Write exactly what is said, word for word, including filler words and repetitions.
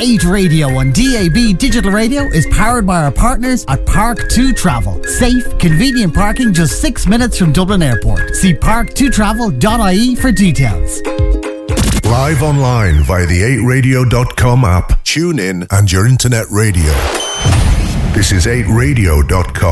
eight Radio on D A B Digital Radio is powered by our partners at Park two Travel. Safe, convenient parking just six minutes from Dublin Airport. See park two travel dot I E for details. Live online via the eight radio dot com app, tune in and your internet radio. This is eight radio dot com.